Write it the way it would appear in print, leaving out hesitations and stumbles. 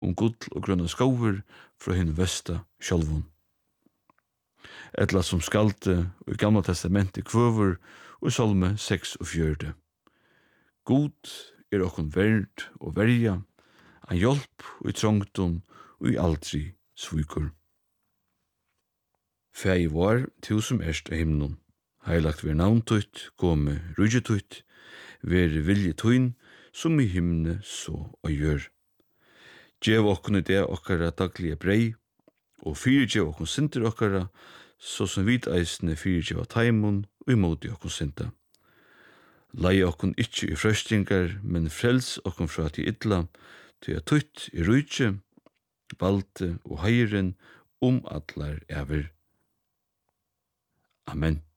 gull og grønna skover fra hinn vesta sjálvun. Etla som skalte og i Gamla testamentet kvøver og salme 46. God okkun verd og verja, han hjelp og i trångton og i aldri svikur. Fæi var til som erst av himnon, heilagt ver navn tutt, gåme rujje tutt, ver vilje tuin, som i himne så og gjør. Gjev okkun i det okkara daglige brei, og fyrirgjev okkun synder okkara, så som vit eisne fyrirgjev taimon og imoti okkun synda. Leie okkun ikkje i frøstingar, men frels okkun fra til illa, til at tutt i rujje, valde og heiren allar ever. Amen.